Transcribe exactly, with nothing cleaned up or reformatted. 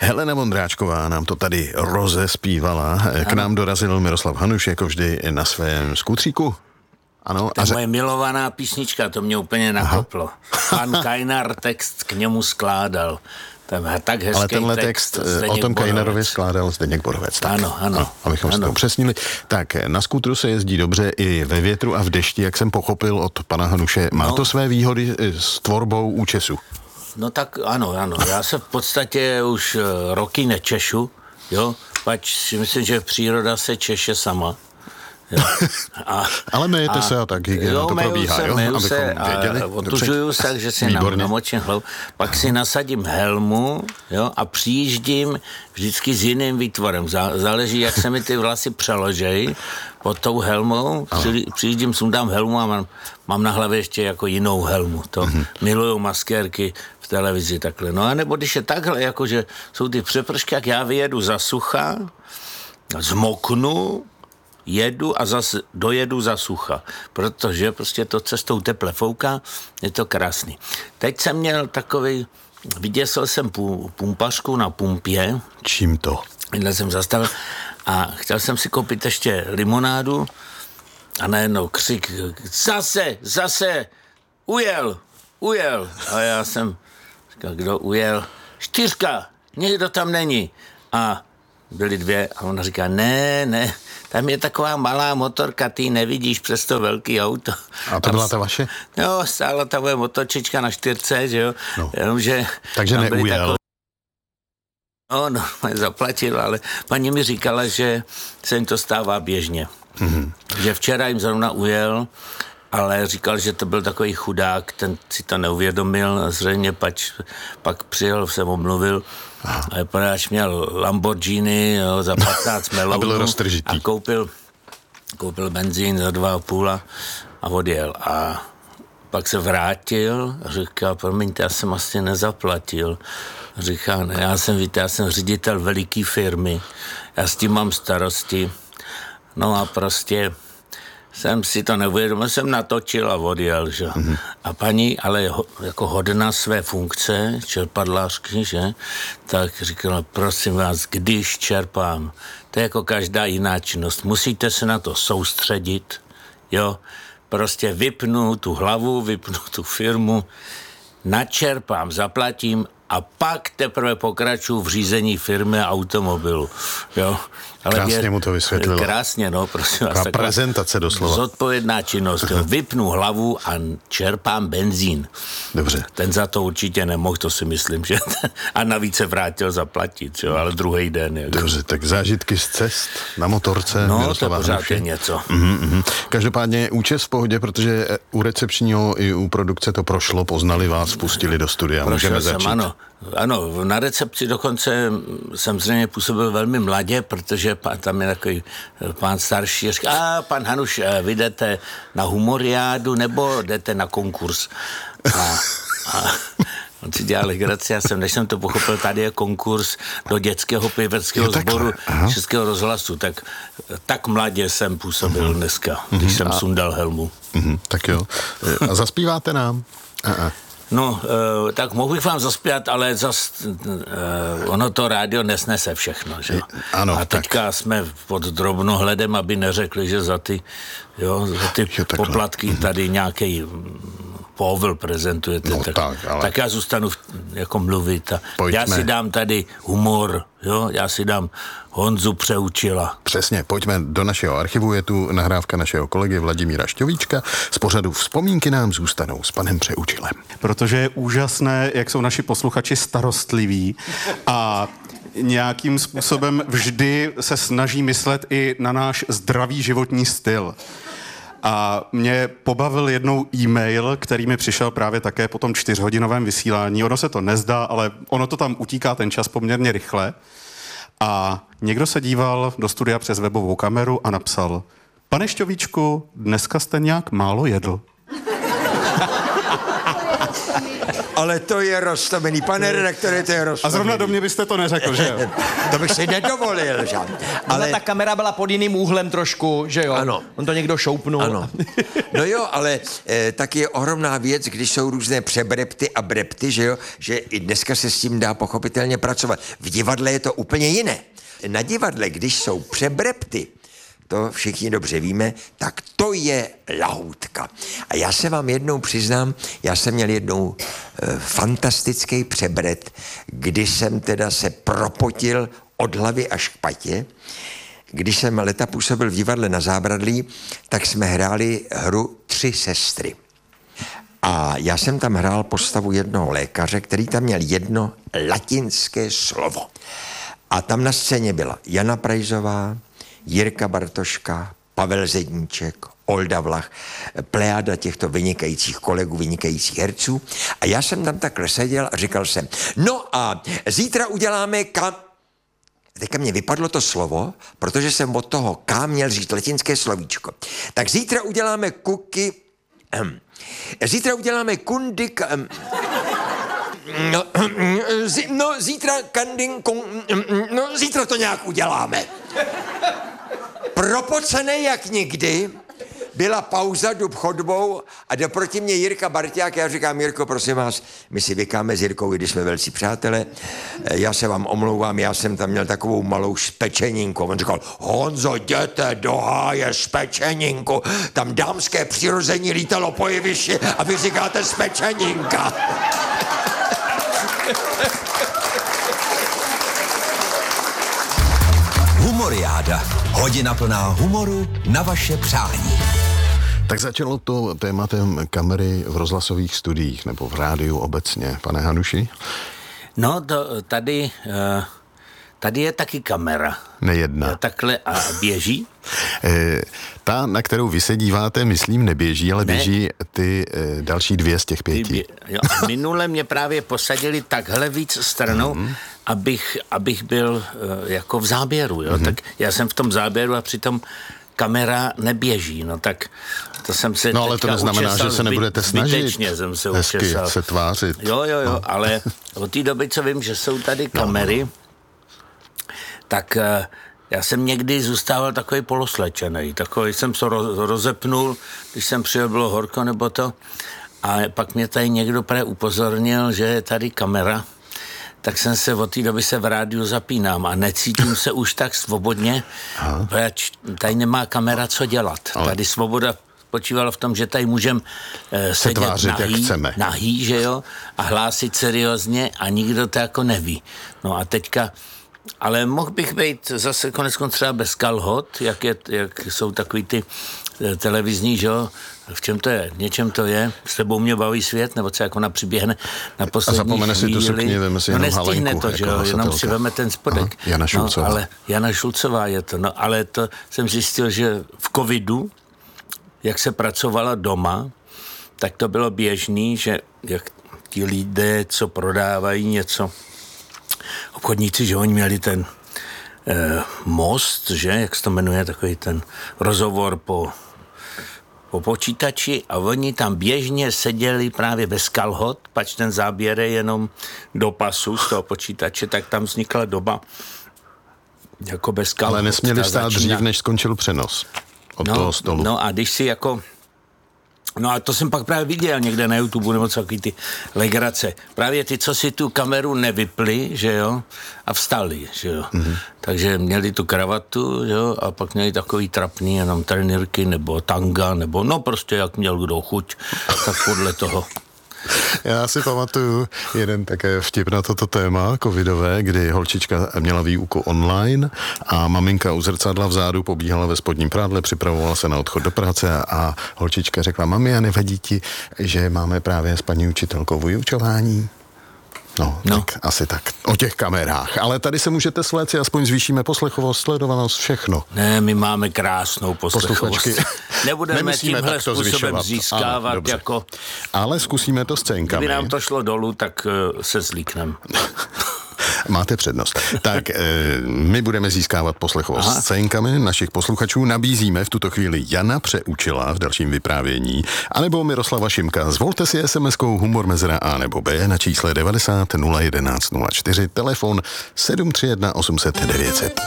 Helena Vondráčková nám to tady rozespívala. K ano. nám dorazil Miroslav Hanuš, jako vždy na svém skutříku. Ano, to je moje milovaná písnička, to mě úplně nakoplo. Pan Kajnar text k němu skládal. Tam tak hezký ale tenhle text, text o tom Kajnarovi skládal Zdeněk Borovec. Tak. Ano, ano. No, abychom ano. si to upřesnili. Tak, na skútru se jezdí dobře i ve větru a v dešti, jak jsem pochopil od pana Hanuše. Má no. to své výhody s tvorbou účesu? No tak ano, ano. Já se v podstatě už roky nečešu, jo, pač si myslím, že příroda se češe sama. A, ale myjete a, se a tak hygiena to probíhá, se, jo? Abychom se a otužuju se, že si namočím hlavu, pak si nasadím helmu, jo, a přijíždím vždycky s jiným výtvorem. Záleží, jak se mi ty vlasy přeložejí pod tou helmou. Při, přijíždím, sundám helmu a mám, mám na hlavě ještě jako jinou helmu. To mm-hmm. milujou maskérky v televizi takhle. No a nebo když je takhle, jakože jsou ty přepršky, jak já vyjedu za sucha, zmoknu, jedu a zase dojedu za sucha, protože prostě to cestou teple fouká, je to krásný. Teď jsem měl takovej, vyděsil jsem pumpařku na pumpě. Čím to? Jdle jsem zastavil a chtěl jsem si koupit ještě limonádu a najednou křik, zase, zase, ujel, ujel. A já jsem říkal, kdo ujel? Čtyřka, někdo tam není. A byly dvě a ona říká, ne, ne, tam je taková malá motorka, ty nevidíš přes to velký auto. A to byla ta vaše? Jo, stála ta moje motorčička na čtyřce, že jo, no. jenomže... Takže neujel. Takové... No, no, zaplatil, ale paní mi říkala, že se jim to stává běžně. Mm-hmm. Že včera jim zrovna ujel, ale říkal, že to byl takový chudák, ten si to neuvědomil, zřejmě pač, pak přijel, jsem omluvil, a poněvadž měl Lamborghini, jo, za patnáct melonů a byl roztržitý. A koupil, koupil benzín za dva a půl a odjel. A pak se vrátil a říkal, promiňte, já jsem asi nezaplatil. A říká, ne, já jsem, víte, já jsem ředitel veliký firmy, já s tím mám starosti. No a prostě jsem si to neuvědomil, jsem natočil a odjel, že? Mm-hmm. A paní, ale ho, jako hodná své funkce, čerpadlářky, že? Tak říkala, prosím vás, když čerpám, to je jako každá jiná činnost, musíte se na to soustředit, jo? Prostě vypnu tu hlavu, vypnu tu firmu, načerpám, zaplatím a pak teprve pokračuju v řízení firmy a automobilu, jo. Ale krásně je, mu to vysvětlilo. Krásně, no, prosím vás. Taková prezentace doslova. Zodpovědná činnost, jo. Vypnu hlavu a čerpám benzín. Dobře. Ten za to určitě nemohl, to si myslím, že a navíc se vrátil zaplatit, jo, ale druhý den. Jako. Dobře, tak zážitky z cest na motorce. No, Miroslava to pořád Hanuše. je něco. Mm, mm. Každopádně účes v pohodě, protože u recepčního i u produkce to prošlo, poznali vás, pustili do studia. Prošel můžeme jsem, začít. ano. Ano, na recepci dokonce jsem zřejmě působil velmi mladě, protože tam je takový pán starší, říká, a pan Hanuš, vy jdete na humoriádu nebo jdete na konkurs? A, a on si dělal legraci, já jsem, než jsem to pochopil, tady je konkurs do dětského pěveckého sboru Českého rozhlasu, tak tak mladě jsem působil uh-huh. dneska, když uh-huh. jsem a... sundal helmu. Uh-huh. Tak jo. A zaspíváte nám? Uh-uh. No, e, tak mohl bych vám zaspět, ale zas, e, ono to rádio nesnese všechno, že? Ano, a teďka tak. Jsme pod drobnohledem, aby neřekli, že za ty, jo, za ty jo, poplatky tady nějaký povl prezentujete. No, tak, tak, ale... tak já zůstanu jako mluvit. A já si dám tady humor, jo, já si dám Honzu Přeučila. Přesně, pojďme do našeho archivu, je tu nahrávka našeho kolegy Vladimíra Šťovíčka. Z pořadu Vzpomínky nám zůstanou s panem Přeučilem. Protože je úžasné, jak jsou naši posluchači starostliví a nějakým způsobem vždy se snaží myslet i na náš zdravý životní styl. A mě pobavil jednou e-mail, který mi přišel právě také po tom čtyřhodinovém vysílání. Ono se to nezdá, ale ono to tam utíká ten čas poměrně rychle. A někdo se díval do studia přes webovou kameru a napsal: Pane Šťovíčku, dneska jste nějak málo jedl. Ale to je roztomený. Pane redaktore, to je roztomený. A zrovna do mě byste to neřekl, že jo? To bych si nedovolil, že? Ale ta kamera byla pod jiným úhlem trošku, že jo? Ano. On to někdo šoupnul. Ano. No jo, ale e, tak je ohromná věc, když jsou různé přebrepty a brepty, že jo? Že i dneska se s tím dá pochopitelně pracovat. V divadle je to úplně jiné. Na divadle, když jsou přebrepty, to všichni dobře víme, tak to je lahůdka. A já se vám jednou přiznám, já jsem měl jednou e, fantastický přebret, kdy jsem teda se propotil od hlavy až k patě. Když jsem leta působil v divadle na Zábradlí, tak jsme hráli hru Tři sestry. A já jsem tam hrál postavu jednoho lékaře, který tam měl jedno latinské slovo. A tam na scéně byla Jana Prajzová, Jirka Bartoška, Pavel Zedníček, Olda Vlach, plejáda těchto vynikajících kolegů, vynikajících herců. A já jsem tam takhle seděl a říkal jsem, no a zítra uděláme kam... Teďka mě vypadlo to slovo, protože jsem od toho K měl říct latinské slovíčko. Tak zítra uděláme kuky... Um, zítra uděláme kundy... Um, no, zi, no, zítra kandin... Kun, no, zítra to nějak uděláme. Propocenej jak nikdy, byla pauza, jdu chodbou a jde proti mě Jirka Barťák. Já říkám, Jirko, prosím vás, my si vykáme s Jirkou, i když jsme velcí přátelé. Já se vám omlouvám, já jsem tam měl takovou malou špečeninku. On říkal, Honzo, jděte do háje špečeninku. Tam dámské přirození lítalo po jevišti a vy říkáte špečeninka. Humoriáda. Hodina plná humoru na vaše přání. Tak začalo to tématem kamery v rozhlasových studiích nebo v rádiu obecně. Pane Hanuši? No, to, tady, tady je taky kamera. Nejedna. Takhle a běží? E, ta, na kterou vy se díváte, myslím, neběží, ale ne. Běží ty e, další dvě z těch pěti. Bě, jo, minule mě právě posadili takhle víc stranou, mm. abych, abych byl e, jako v záběru. Jo? Mm. Tak já jsem v tom záběru a přitom kamera neběží. No tak to jsem se No ale to neznamená, že se nebudete snažit. Zbytečně jsem se hezky učesal. se tvářit. Jo, jo, jo, no. Ale od té doby, co vím, že jsou tady kamery, no, no. tak uh, já jsem někdy zůstával takový poloslečený. Takový jsem se roz, rozepnul, když jsem přijel, bylo horko nebo to. A pak mě tady někdo právě upozornil, že je tady kamera. Tak jsem se od té doby se v rádiu zapínám a necítím se už tak svobodně, protože tady nemá kamera co dělat. Ale tady svoboda spočívala v tom, že tady můžeme eh, sedět tvářit, nahý, jak nahý, že jo, a hlásit seriózně a nikdo to jako neví. No a teďka, ale mohl bych být zase konec konců třeba bez kalhot, jak, je, jak jsou takový ty eh, televizní, že jo, v čem to je? Něčem to je? S tebou mě baví svět? Nebo co jako na přiběhne na poslední chvíli? A zapomene si tu sukni, veme si no jenom nestihne halenku, to, že jo, jenom si veme ten spodek. Aha, Jana Šulcová. No, ale Jana Šulcová je to. No, ale to jsem zjistil, že v covidu, jak se pracovala doma, tak to bylo běžný, že jak ti lidé, co prodávají něco, obchodníci, že oni měli ten eh, most, že, jak se to jmenuje, takový ten rozhovor po po počítači a oni tam běžně seděli právě bez kalhot, pač ten záběr je jenom do pasu z toho počítače, tak tam vznikla doba jako bez kalhot. Ale nesměli stát začíná... dřív, než skončil přenos od no, toho stolu. No a když si jako... No a to jsem pak právě viděl někde na YouTube nebo co takový ty legrace. Právě ty, co si tu kameru nevypli, že jo, a vstali, že jo. Mm-hmm. Takže měli tu kravatu, že jo, a pak měli takový trapný jenom trenýrky nebo tanga, nebo no prostě jak měl kdo chuť, tak podle toho. Já si pamatuju jeden také vtip na toto téma covidové, kdy holčička měla výuku online a maminka u zrcadla vzadu pobíhala ve spodním prádle, připravovala se na odchod do práce a holčička řekla, mami, a nevadí ti, že máme právě s paní učitelkou vyučování? No, no, tak asi tak. O těch kamerách. Ale tady se můžete sléci, aspoň zvýšíme poslechovost, sledovanost, všechno. Ne, my máme krásnou poslechovost. Nebudeme tímhle způsobem zvyšovat. Získávat ano, jako... Ale zkusíme to scénkami. Kdyby nám to šlo dolů, tak uh, se zlíknem. Máte přednost. Tak, e, my budeme získávat poslechovou scénkami našich posluchačů. Nabízíme v tuto chvíli Jana Přeučila v dalším vyprávění, anebo Miroslava Šimka. Zvolte si es em eskou humor mezera A nebo B na čísle devadesát nula jedenáct nula čtyři, telefon sedm tři jedna osm set devět set.